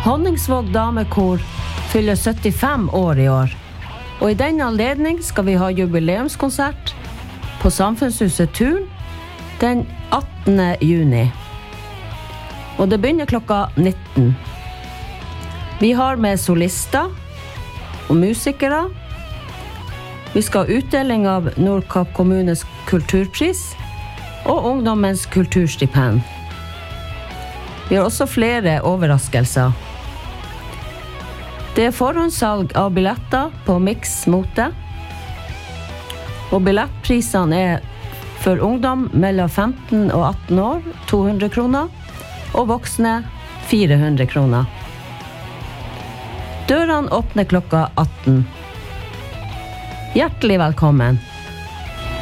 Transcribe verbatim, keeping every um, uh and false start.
Honningsvåg Damekor fyller syttifem år i år, og i den anledning skal vi ha jubileumskonsert på Samfunnshuset Turn den attende juni. Og det begynner klokka nitten. Vi har med solister og musikere. Vi skal ha utdeling av Nordkapp kommunes kulturpris og ungdommens kulturstipend. Vi har også flere overraskelser. Det er forhåndssalg av billetter på Mix Mote. Og billettprisene er for ungdom mellom femten og atten år to hundre kroner, og voksne fire hundre kroner. Dørene åpner klokka atten. Hjertelig velkommen!